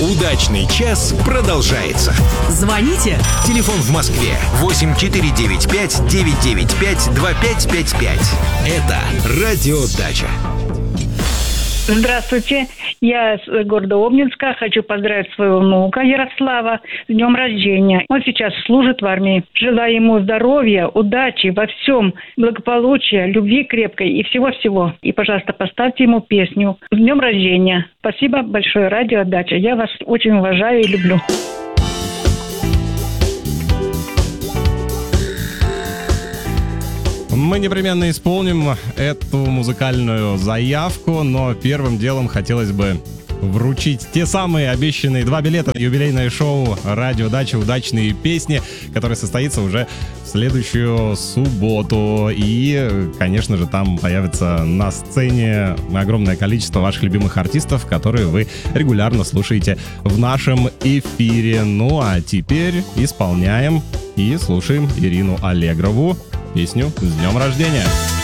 Удачный час продолжается. Звоните. Телефон в Москве 8495 995 2555. Это Радио Дача. Здравствуйте, я с города Обнинска. Хочу поздравить своего внука Ярослава с днем рождения. Он сейчас служит в армии. Желаю ему здоровья, удачи во всем, благополучия, любви крепкой и всего-всего. И, пожалуйста, поставьте ему песню с днем рождения. Спасибо большое, Радио Дача. Я вас очень уважаю и люблю. Мы непременно исполним эту музыкальную заявку, но первым делом хотелось бы вручить те самые обещанные 2 билета на юбилейное шоу «Радио Дача. Удачные песни», которое состоится уже в следующую субботу. И, конечно же, там появится на сцене огромное количество ваших любимых артистов, которые вы регулярно слушаете в нашем эфире. Ну а теперь исполняем и слушаем Ирину Аллегрову. Песню «С днем рождения».